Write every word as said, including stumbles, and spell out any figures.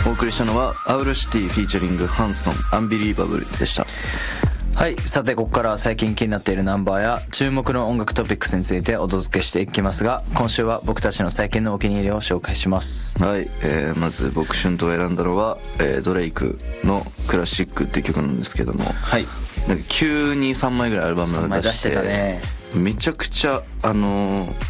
お送りしたのはアウルシティフィーチャリングハンソンアンビリーバブルでした。 はい、さてここからは最近気になっているナンバーや注目の音楽トピックスについてお届けしていきますが、今週は僕たちの最近のお気に入りを紹介します。 はい、えー、まず僕春と選んだのは、えー、ドレイクのクラシックっていう曲なんですけども、 はい、 なんか急にさんまいぐらいアルバム出してさんまい出してたね。 めちゃくちゃあのー、